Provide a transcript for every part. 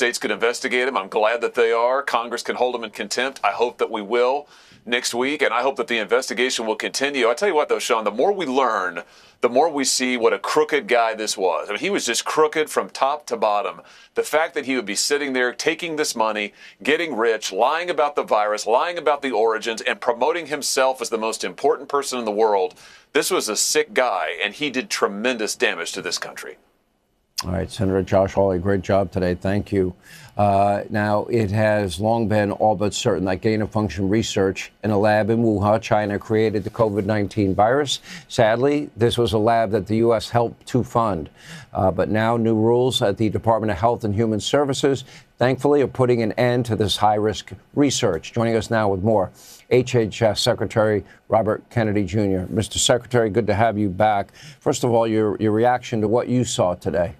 states could investigate him. I'm glad that they are. Congress can hold him in contempt. I hope that we will next week, and I hope that the investigation will continue. I tell you what, though, Sean, the more we learn, the more we see what a crooked guy this was. I mean, he was just crooked from top to bottom. The fact that he would be sitting there taking this money, getting rich, lying about the virus, lying about the origins, and promoting himself as the most important person in the world, this was a sick guy, and he did tremendous damage to this country. All right, Senator Josh Hawley, great job today. Thank you. Now, it has long been all but certain that gain-of-function research in a lab in Wuhan, China, created the COVID-19 virus. Sadly, this was a lab that the U.S. helped to fund. But now new rules at the Department of Health and Human Services, thankfully, are putting an end to this high-risk research. Joining us now with more, HHS Secretary Robert Kennedy Jr. Mr. Secretary, good to have you back. First of all, your reaction to what you saw today.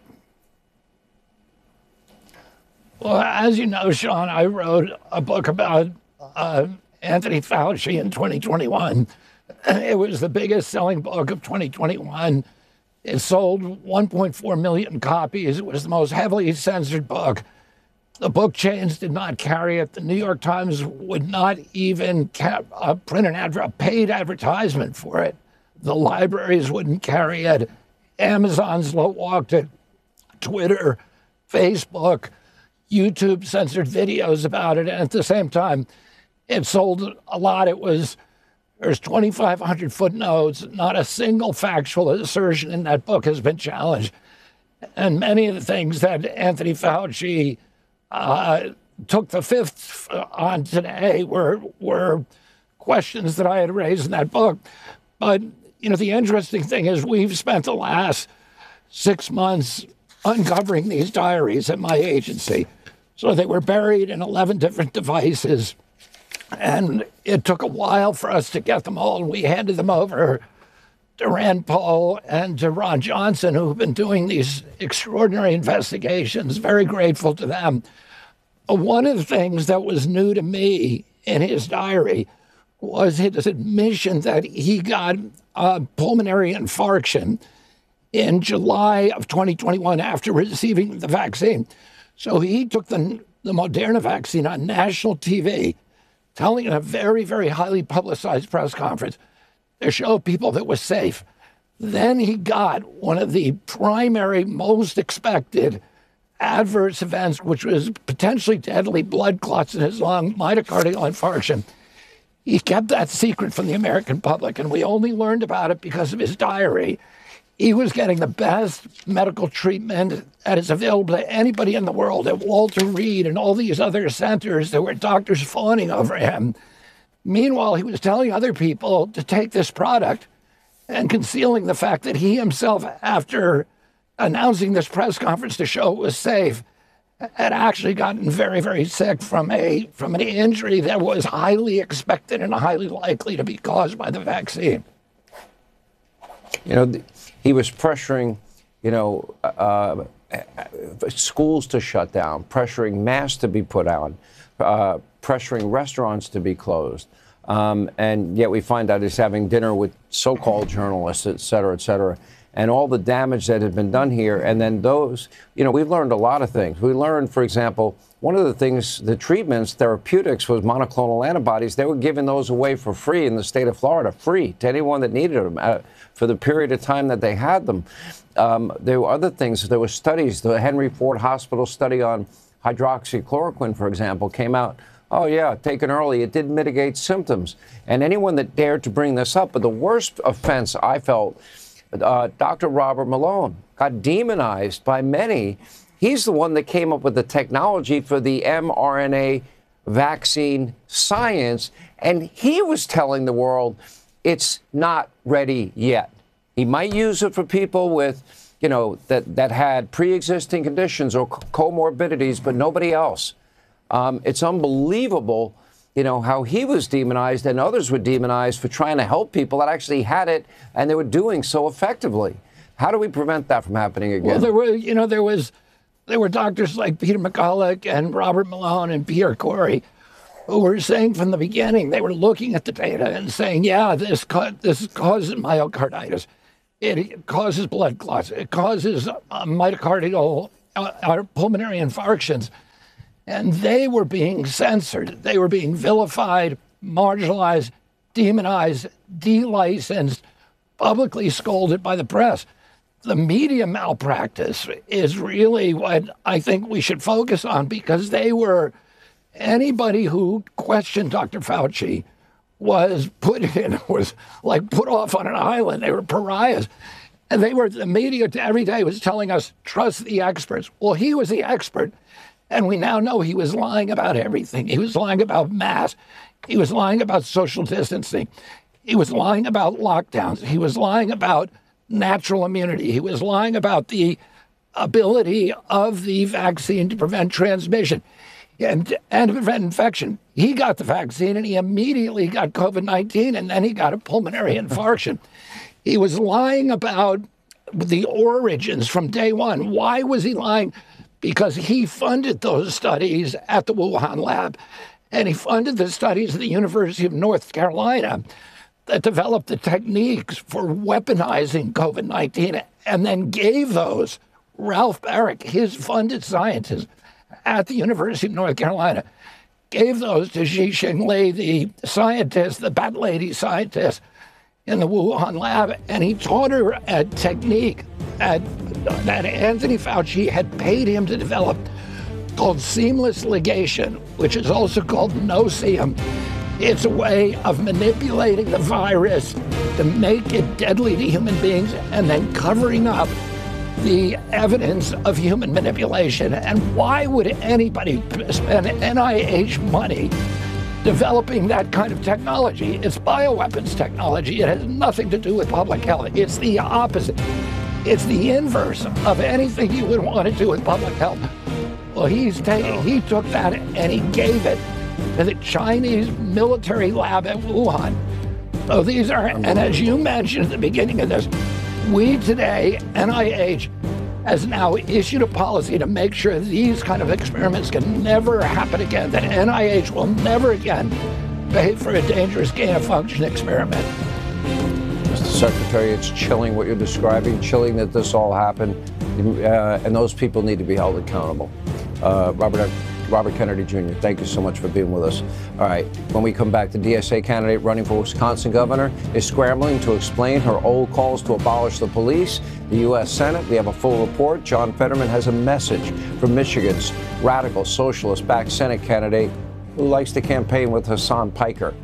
Well, as you know, Sean, I wrote a book about Anthony Fauci in 2021. It was the biggest selling book of 2021. It sold 1.4 million copies. It was the most heavily censored book. The book chains did not carry it. The New York Times would not even print a paid advertisement for it. The libraries wouldn't carry it. Amazon slow-walked it. Twitter, Facebook, YouTube censored videos about it, and at the same time, it sold a lot. There's 2,500 footnotes. Not a single factual assertion in that book has been challenged. And many of the things that Anthony Fauci took the fifth on today were questions that I had raised in that book. But, you know, the interesting thing is we've spent the last 6 months uncovering these diaries at my agency. So they were buried in 11 different devices, and it took a while for us to get them all, and we handed them over to Rand Paul and to Ron Johnson, who've been doing these extraordinary investigations. Very grateful to them. One of the things that was new to me in his diary was his admission that he got pulmonary infarction in July of 2021 after receiving the vaccine. So he took the Moderna vaccine on national TV, telling in a very, very highly publicized press conference to show people that it was safe. Then he got one of the primary, most expected adverse events, which was potentially deadly blood clots in his lung, myocardial infarction. He kept that secret from the American public, and we only learned about it because of his diary. He was getting the best medical treatment that is available to anybody in the world at Walter Reed and all these other centers. There were doctors fawning over him. Meanwhile, he was telling other people to take this product and concealing the fact that he himself, after announcing this press conference to show it was safe, had actually gotten very, very sick from an injury that was highly expected and highly likely to be caused by the vaccine. You know, he was pressuring, schools to shut down, pressuring masks to be put on, pressuring restaurants to be closed. And yet we find out he's having dinner with so-called journalists, et cetera, and all the damage that had been done here. And then those, we've learned a lot of things. We learned, for example, one of the things, the treatments, therapeutics, was monoclonal antibodies. They were giving those away for free in the state of Florida, free to anyone that needed them for the period of time that they had them. There were other things. There were studies. The Henry Ford Hospital study on hydroxychloroquine, for example, came out. Oh, yeah, taken early, it did mitigate symptoms. And anyone that dared to bring this up, but the worst offense I felt, Dr. Robert Malone got demonized by many. He's the one that came up with the technology for the mRNA vaccine science, and he was telling the world it's not ready yet. He might use it for people with, that had pre-existing conditions or comorbidities, but nobody else. It's unbelievable, how he was demonized and others were demonized for trying to help people that actually had it, and they were doing so effectively. How do we prevent that from happening again? Well, there were doctors like Peter McCulloch and Robert Malone and Pierre Corey who were saying from the beginning, they were looking at the data and saying, yeah, this causes myocarditis. It causes blood clots. It causes myocardial pulmonary infarctions. And they were being censored. They were being vilified, marginalized, demonized, delicensed, publicly scolded by the press. The media malpractice is really what I think we should focus on, because anybody who questioned Dr. Fauci was put off on an island. They were pariahs. And the media every day was telling us, trust the experts. Well, he was the expert. And we now know he was lying about everything. He was lying about masks. He was lying about social distancing. He was lying about lockdowns. He was lying about natural immunity. He was lying about the ability of the vaccine to prevent transmission and to prevent infection. He got the vaccine and he immediately got COVID-19, and then he got a pulmonary infarction. He was lying about the origins from day one. Why was he lying? Because he funded those studies at the Wuhan lab, and he funded the studies at the University of North Carolina that developed the techniques for weaponizing COVID-19, and then gave those, Ralph Baric, his funded scientist at the University of North Carolina, gave those to Zhixing Li, the scientist, the bat lady scientist in the Wuhan lab, and he taught her a technique that Anthony Fauci had paid him to develop called seamless ligation, which is also called no-seum. It's a way of manipulating the virus to make it deadly to human beings and then covering up the evidence of human manipulation. And why would anybody spend NIH money developing that kind of technology? It's bioweapons technology. It has nothing to do with public health. It's the opposite. It's the inverse of anything you would want to do with public health. Well, he took that and he gave it to the Chinese military lab at Wuhan. So these are, and as you mentioned at the beginning of this, we today, NIH, has now issued a policy to make sure these kind of experiments can never happen again, that NIH will never again pay for a dangerous gain-of-function experiment. Mr. Secretary, it's chilling what you're describing, chilling that this all happened, and those people need to be held accountable. Robert Kennedy Jr., thank you so much for being with us. All right, when we come back, the DSA candidate running for Wisconsin governor is scrambling to explain her old calls to abolish the police. The U.S. Senate, we have a full report. John Fetterman has a message from Michigan's radical socialist-backed Senate candidate who likes to campaign with Hassan Piker.